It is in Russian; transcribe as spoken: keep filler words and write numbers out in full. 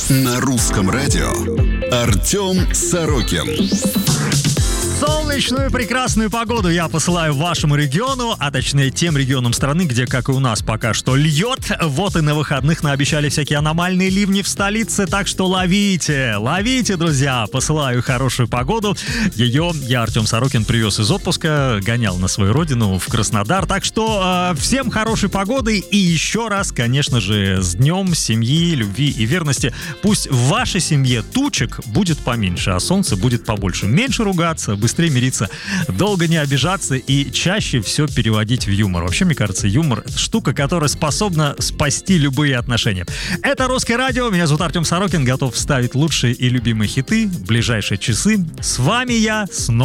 На русском радио Артем Сорокин. Солнечную прекрасную погоду я посылаю вашему региону, а точнее тем регионам страны, где, как и у нас, пока что льет. Вот и на выходных наобещали всякие аномальные ливни в столице, так что ловите, ловите, друзья. Посылаю хорошую погоду. Ее я, Артем Сорокин, привез из отпуска, гонял на свою родину, в Краснодар. Так что э, всем хорошей погоды и еще раз, конечно же, с днем семьи, любви и верности. Пусть в вашей семье тучек будет поменьше, а солнца будет побольше. Меньше ругаться, быстрее мириться, долго не обижаться и чаще все переводить в юмор. Вообще, мне кажется, юмор — это штука, которая способна спасти любые отношения. Это «Русское радио». Меня зовут Артем Сорокин. Готов вставить лучшие и любимые хиты в ближайшие часы. С вами я снова.